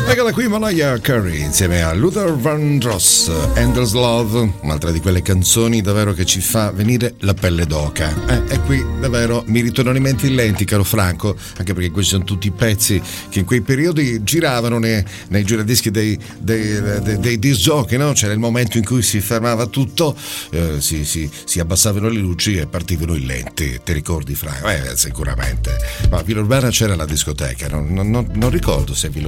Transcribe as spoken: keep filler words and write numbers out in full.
Eccola qui Mariah Carey insieme a Luther Vandross, Endless Love, un'altra di quelle canzoni davvero che ci fa venire la pelle d'oca. Eh, e qui davvero mi ritornano in mente i lenti, caro Franco, anche perché questi sono tutti pezzi che in quei periodi giravano nei, nei giradischi dei, dei, dei, dei disc jockey, no? C'era il momento in cui si fermava tutto, eh, si, si, si abbassavano le luci e partivano i lenti. Ti ricordi, Franco? Eh, sicuramente. Ma a Villa Urbana c'era la discoteca, non, non, non ricordo se a Villa